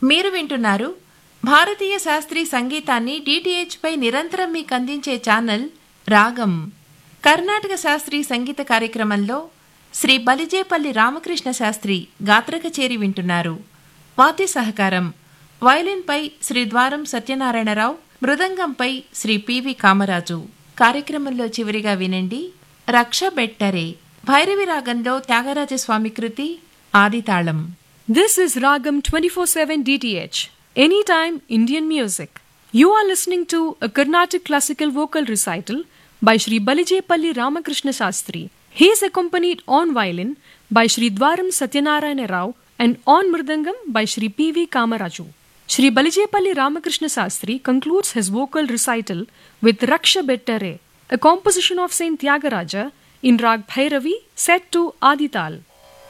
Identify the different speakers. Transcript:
Speaker 1: మీరు వింటున్నారు భారతీయ శాస్త్రీయ సంగీతాన్ని DTH పై నిరంతరం మీకు అందించే ఛానల్ రాగం. కర్ణాటక శాస్త్రీయ సంగీత కార్యక్రమంలో శ్రీ బలిజేపల్లి రామకృష్ణ శాస్త్రి గాత్ర కచేరి వింటున్నారు. వాద్య సహకారం వయలిన్పై శ్రీ ద్వారం సత్యనారాయణరావు, మృదంగంపై శ్రీ పివి కామరాజు. కార్యక్రమంలో చివరిగా వినండి రక్ష బెట్టరే, భైరవి రాగంలో త్యాగరాజస్వామి కృతి, ఆదితాళం.
Speaker 2: This is Ragam 24/7 DTH, anytime Indian music. You are listening to a Carnatic classical vocal recital by Shri Balijepalli Ramakrishna Shastri. He is accompanied on violin by Shri Dwaram Satyanarayana Rao and on mridangam by Shri P.V. Kamaraju. Shri Balijepalli Ramakrishna Shastri concludes his vocal recital with Raksha Bettare, a composition of Saint Tyagaraja in Rag Bhairavi set to Adital.